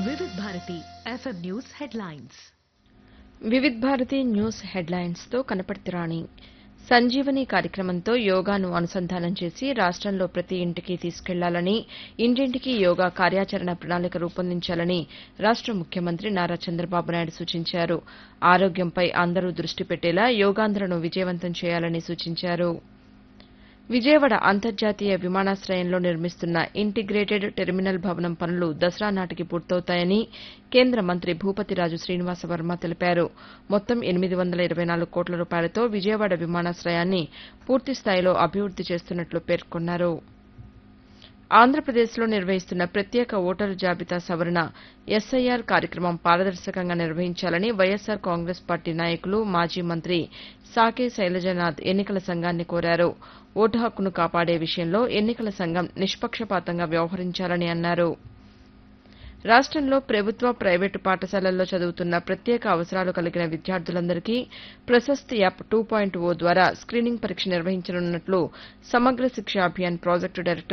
Vividh Bharati FM news headlines. Vividh Bharati news హెడ్లైన్స్తో Kanaparthi రాణి. సంజీవని కార్యక్రమంతో యోగాను అనుసంధానం చేసి రాష్టంలో ప్రతి ఇంటికి తీసుకెళ్లాలని, ఇంటింటికి యోగా కార్యాచరణ ప్రణాళిక రూపొందించాలని రాష్ట ముఖ్యమంత్రి నారా చంద్రబాబు నాయుడు సూచించారు. ఆరోగ్యంపై అందరూ దృష్టి పెట్టేలా యోగాంధ్రను విజయవంతం చేయాలని సూచించారు. విజయవాడ అంతర్జాతీయ విమానాశయంలో నిర్మిస్తున్న ఇంటిగ్రేటెడ్ టెర్మినల్ భవనం పనులు దసరా నాటికి పూర్తవుతాయని కేంద్ర మంత్రి భూపతిరాజు శ్రీనివాసవర్మ తెలిపారు. మొత్తం 824 కోట్ల రూపాయలతో విజయవాడ విమానాశయాన్ని పూర్తిస్థాయిలో అభివృద్ది చేస్తున్నట్లు పేర్కొన్నారు. ఆంధ్రప్రదేశ్లో నిర్వహిస్తున్న ప్రత్యేక ఓటరు జాబితా సవరణ ఎస్ఐఆర్ కార్యక్రమం పారదర్శకంగా నిర్వహించాలని వైఎస్సార్ కాంగ్రెస్ పార్టీ నాయకులు, మాజీ మంత్రి సాకే శైలజనాథ్ ఎన్నికల సంఘాన్ని కోరారు. ఓటు హక్కును కాపాడే విషయంలో ఎన్నికల సంఘం నిష్పక్షపాతంగా వ్యవహరించాలని అన్నారు. రాష్టంలో ప్రభుత్వ, ప్రైవేటు పాఠశాలల్లో చదువుతున్న ప్రత్యేక అవసరాలు కలిగిన విద్యార్థులందరికీ ప్రశస్తి యాప్ 2.0 ద్వారా స్క్రీనింగ్ పరీక్ష నిర్వహించనున్నట్లు సమగ్ర శిక్ష అభియాన్ ప్రాజెక్టు డైరెక్టర్